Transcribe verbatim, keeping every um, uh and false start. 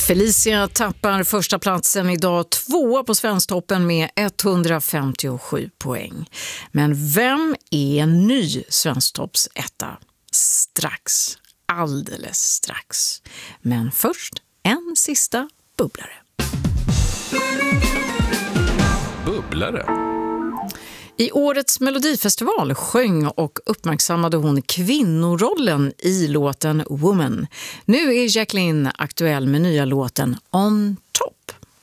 Felicia tappar första platsen idag, tvåa på Svensktoppen med etthundrafemtiosju poäng. Men vem är en ny Svensktopps etta? Strax, alldeles strax. Men först en sista bubblare. Bubblare. I årets Melodifestival sjöng och uppmärksammade hon kvinnorollen i låten Woman. Nu är Jacqueline aktuell med nya låten On